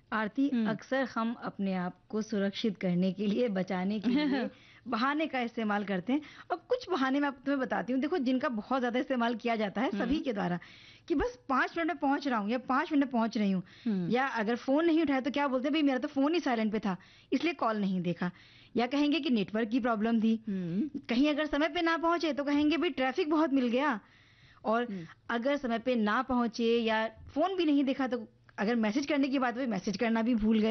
आरती, अक्सर हम अपने आप को सुरक्षित करने के लिए, बचाने के लिए बहाने का इस्तेमाल करते हैं और कुछ बहाने मैं तुम्हें बताती हूँ। देखो, जिनका बहुत ज़्यादा इस्तेमाल किया जाता है सभी के द्वारा कि बस 5 मिनट में पहुँच रहा हूँ या 5 मिनट में पहुँच रही हूँ, या अगर फ़ोन नहीं उठाया तो क्या बोलते हैं, भई मेरा तो फ़ोन ही साइलेंट पे था इसलिए कॉल नहीं देखा, या कहेंगे कि नेटवर्क की प्रॉब्लम थी। कहीं अगर समय पे ना पहुँचे तो कहेंगे भई ट्रैफिक बहुत मिल गया, और अगर समय पे ना पहुँचे या फ़ोन भी नहीं देखा तो अगर मैसेज करने की बात हुई, मैसेज करना भी भूल गए।